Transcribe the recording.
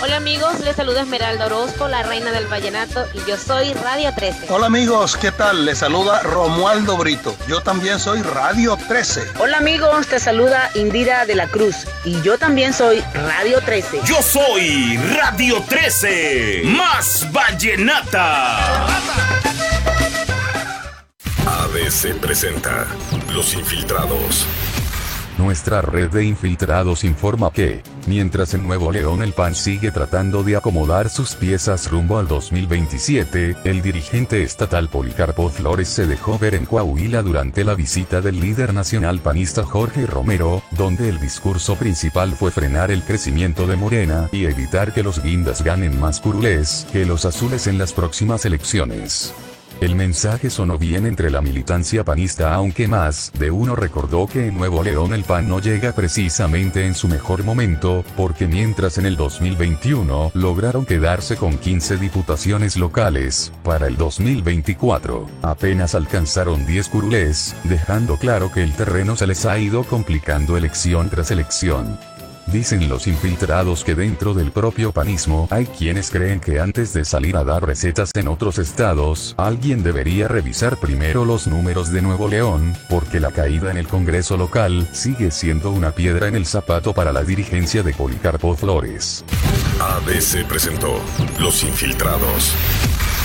Hola amigos, les saluda Esmeralda Orozco, la reina del vallenato, y yo soy Radio 13. Hola amigos, ¿qué tal? Les saluda Romualdo Brito. Yo también soy Radio 13. Hola amigos, te saluda Indira de la Cruz y yo también soy Radio 13. Yo soy Radio 13, más vallenata. ABC presenta Los Infiltrados. Nuestra red de infiltrados informa que, mientras en Nuevo León el PAN sigue tratando de acomodar sus piezas rumbo al 2027, el dirigente estatal Policarpo Flores se dejó ver en Coahuila durante la visita del líder nacional panista Jorge Romero, donde el discurso principal fue frenar el crecimiento de Morena y evitar que los guindas ganen más curules que los azules en las próximas elecciones. El mensaje sonó bien entre la militancia panista, aunque más de uno recordó que en Nuevo León el PAN no llega precisamente en su mejor momento, porque mientras en el 2021 lograron quedarse con 15 diputaciones locales, para el 2024 apenas alcanzaron 10 curules, dejando claro que el terreno se les ha ido complicando elección tras elección. Dicen los infiltrados que dentro del propio panismo hay quienes creen que antes de salir a dar recetas en otros estados, alguien debería revisar primero los números de Nuevo León, porque la caída en el Congreso local sigue siendo una piedra en el zapato para la dirigencia de Policarpo Flores. ABC presentó Los Infiltrados.